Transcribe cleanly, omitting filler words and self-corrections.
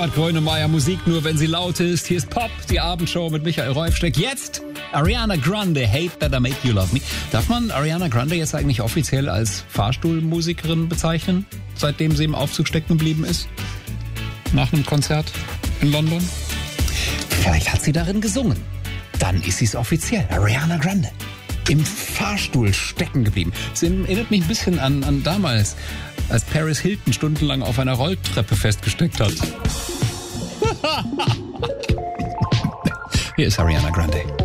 Herbert Grönemeyer, Musik nur, wenn sie laut ist. Hier ist Pop, die Abendshow mit Michael Reufsteck. Jetzt Ariana Grande, Hate That I Made You Love Me. Darf man Ariana Grande jetzt eigentlich offiziell als Fahrstuhlmusikerin bezeichnen, seitdem sie im Aufzug stecken geblieben ist? Nach einem Konzert in London? Vielleicht hat sie darin gesungen. Dann ist sie es offiziell. Ariana Grande. Im Fahrstuhl stecken geblieben. Das erinnert mich ein bisschen an damals, als Paris Hilton stundenlang auf einer Rolltreppe festgesteckt hat. Hier ist Ariana Grande.